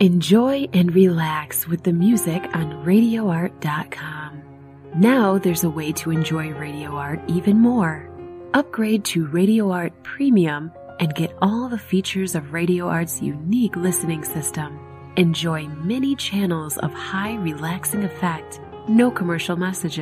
Enjoy and relax with the music on RadioArt.com. Now there's a way to enjoy Radio Art even more. Upgrade to Radio Art Premium and get all the features of Radio Art's unique listening system. Enjoy many channels of high relaxing effect, no commercial messages.